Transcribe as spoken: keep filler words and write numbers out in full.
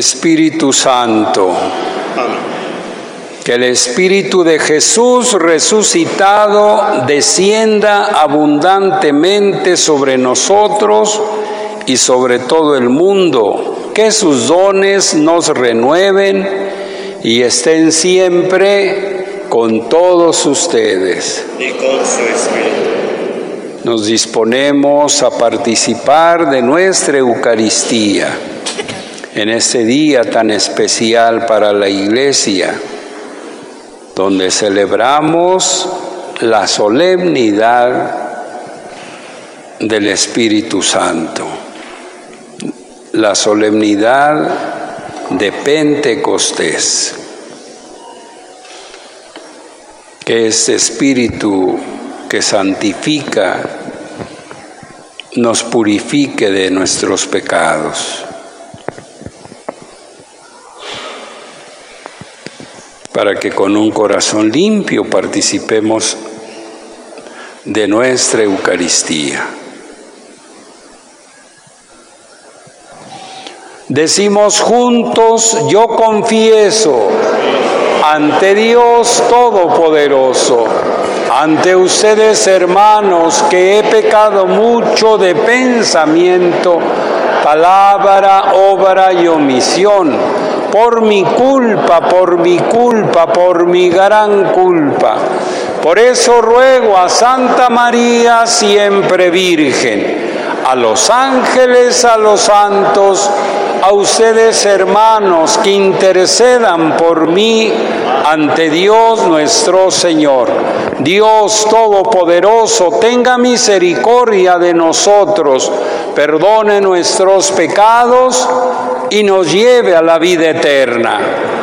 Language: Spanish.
Espíritu Santo. Amén. Que el Espíritu de Jesús resucitado descienda abundantemente sobre nosotros y sobre todo el mundo. Que sus dones nos renueven y estén siempre con todos ustedes. Y con su Espíritu. Nos disponemos a participar de nuestra Eucaristía en este día tan especial para la Iglesia, donde celebramos la solemnidad del Espíritu Santo, la solemnidad de Pentecostés. Que este Espíritu que santifica nos purifique de nuestros pecados, para que con un corazón limpio participemos de nuestra Eucaristía. Decimos juntos: yo confieso ante Dios Todopoderoso, ante ustedes, hermanos, que he pecado mucho de pensamiento, palabra, obra y omisión, por mi culpa, por mi culpa, por mi gran culpa. Por eso ruego a Santa María, siempre Virgen, a los ángeles, a los santos, a ustedes, hermanos, que intercedan por mí ante Dios nuestro Señor. Dios Todopoderoso, tenga misericordia de nosotros, perdone nuestros pecados y nos lleve a la vida eterna.